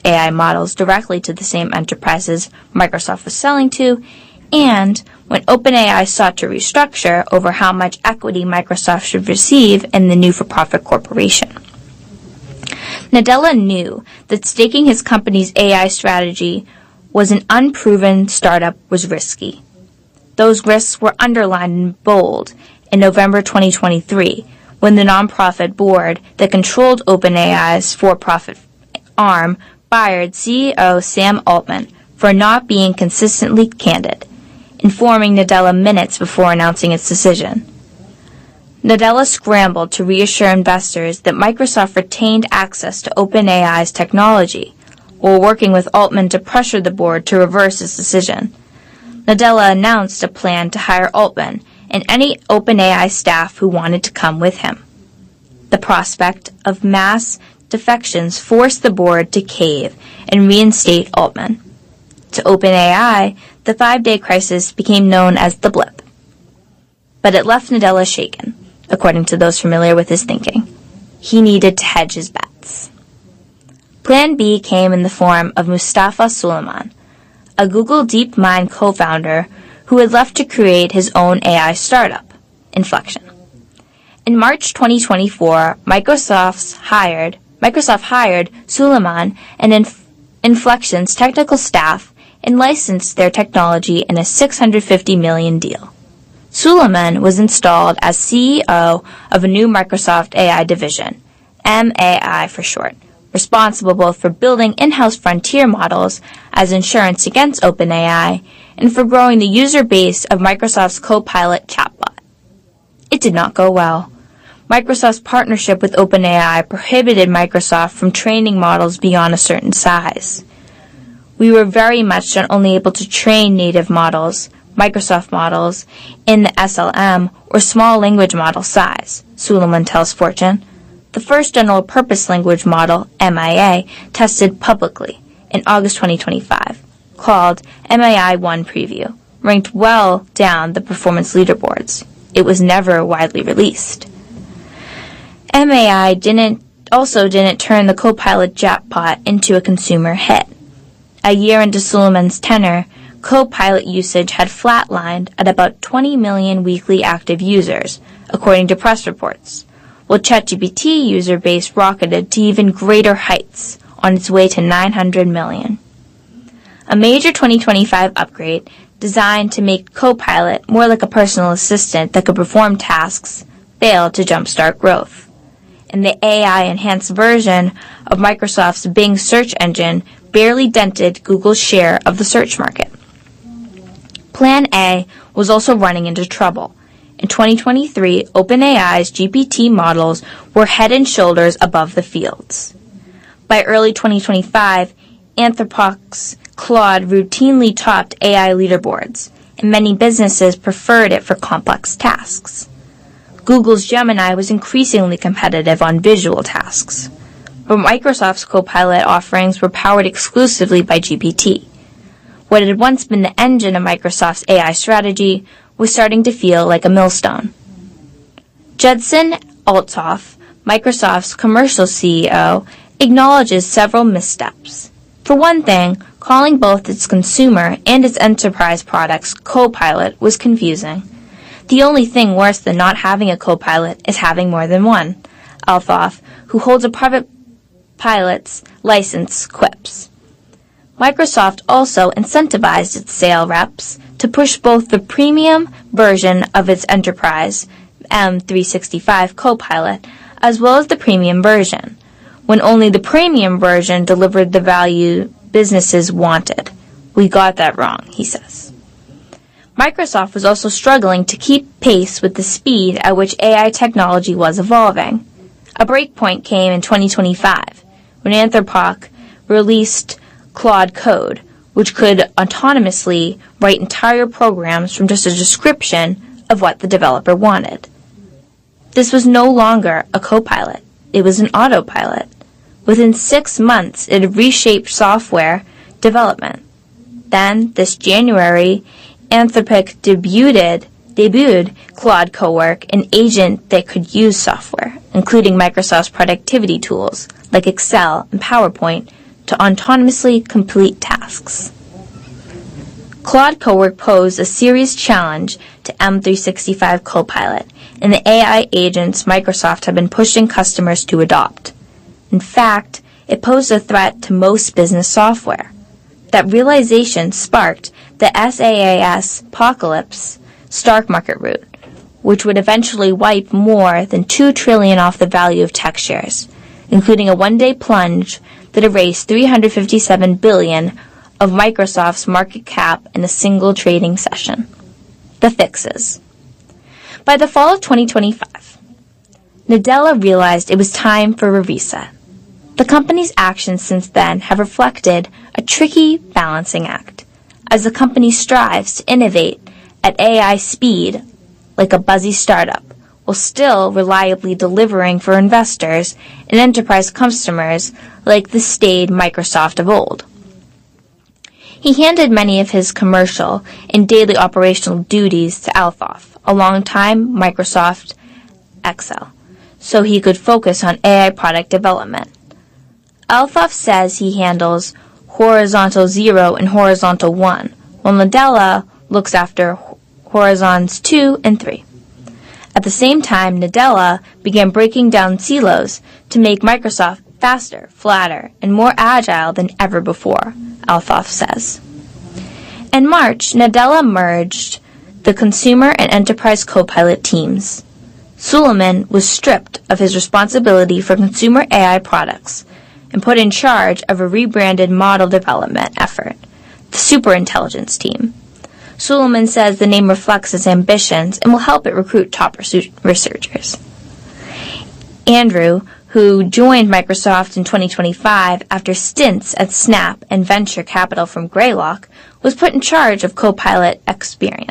AI models directly to the same enterprises Microsoft was selling to, and when OpenAI sought to restructure over how much equity Microsoft should receive in the new for-profit corporation. Nadella knew that staking his company's AI strategy was an unproven startup was risky. Those risks were underlined in bold in November 2023 when the nonprofit board that controlled OpenAI's for-profit arm fired CEO Sam Altman for not being consistently candid, informing Nadella minutes before announcing its decision. Nadella scrambled to reassure investors that Microsoft retained access to OpenAI's technology, while working with Altman to pressure the board to reverse its decision. Nadella announced a plan to hire Altman and any OpenAI staff who wanted to come with him. The prospect of mass defections forced the board to cave and reinstate Altman. To OpenAI, the 5-day crisis became known as the blip. But it left Nadella shaken, according to those familiar with his thinking. He needed to hedge his bets. Plan B came in the form of Mustafa Suleyman, a Google DeepMind co-founder who had left to create his own AI startup, Inflection. In March 2024, Microsoft hired Suleyman and Inflection's technical staff and licensed their technology in a $650 million deal. Suleyman was installed as CEO of a new Microsoft AI division, MAI for short, responsible both for building in-house frontier models as insurance against OpenAI and for growing the user base of Microsoft's Copilot chatbot. It did not go well. Microsoft's partnership with OpenAI prohibited Microsoft from training models beyond a certain size. We were very much not only able to train native models, Microsoft models, in the SLM or small language model size, Suleyman tells Fortune. The first general-purpose language model, MIA, tested publicly in August 2025, called MAI-1 Preview, ranked well down the performance leaderboards. It was never widely released. MAI didn't turn the Copilot chatbot into a consumer hit. A year into Suleyman's tenure, Copilot usage had flatlined at about 20 million weekly active users, according to press reports, while ChatGPT user base rocketed to even greater heights on its way to 900 million. A major 2025 upgrade designed to make Copilot more like a personal assistant that could perform tasks failed to jumpstart growth. And the AI-enhanced version of Microsoft's Bing search engine barely dented Google's share of the search market. Plan A was also running into trouble. In 2023, OpenAI's GPT models were head and shoulders above the fields. By early 2025, Anthropic's Claude routinely topped AI leaderboards, and many businesses preferred it for complex tasks. Google's Gemini was increasingly competitive on visual tasks, but Microsoft's Copilot offerings were powered exclusively by GPT. What had once been the engine of Microsoft's AI strategy was starting to feel like a millstone. Judson Althoff, Microsoft's commercial CEO, acknowledges several missteps. For one thing, calling both its consumer and its enterprise products Copilot was confusing. The only thing worse than not having a Copilot is having more than one, Althoff, who holds a private pilot's license, quips. Microsoft also incentivized its sales reps to push both the premium version of its enterprise M365 Copilot as well as the premium version, when only the premium version delivered the value businesses wanted. We got that wrong, he says. Microsoft was also struggling to keep pace with the speed at which AI technology was evolving. A breakpoint came in 2025 when Anthropic released Claude Code, which could autonomously write entire programs from just a description of what the developer wanted. This was no longer a Copilot. It was an autopilot. Within 6 months, it had reshaped software development. Then, this January, Anthropic debuted Claude Cowork, an agent that could use software, including Microsoft's productivity tools like Excel and PowerPoint, to autonomously complete tasks. Claude Cowork posed a serious challenge to M365 Copilot and the AI agents Microsoft have been pushing customers to adopt. In fact, it posed a threat to most business software. That realization sparked the SaaS apocalypse stock market route, which would eventually wipe more than $2 trillion off the value of tech shares, including a one-day plunge that erased $357 billion of Microsoft's market cap in a single trading session. The fixes. By the fall of 2025, Nadella realized it was time for a reset. The company's actions since then have reflected a tricky balancing act, as the company strives to innovate at AI speed like a buzzy startup, while still reliably delivering for investors and enterprise customers like the staid Microsoft of old. He handed many of his commercial and daily operational duties to Althoff, a long-time Microsoft Excel, so he could focus on AI product development. Althoff says he handles Horizontal 0 and Horizontal 1, while Nadella looks after Horizons 2 and 3. At the same time, Nadella began breaking down silos to make Microsoft faster, flatter, and more agile than ever before, Althoff says. In March, Nadella merged the consumer and enterprise Copilot teams. Suleiman was stripped of his responsibility for consumer AI products and put in charge of a rebranded model development effort, the Superintelligence team. Suleiman says the name reflects his ambitions and will help it recruit top researchers. Andrew, who joined Microsoft in 2025 after stints at Snap and venture capital from Greylock, was put in charge of Copilot Experience.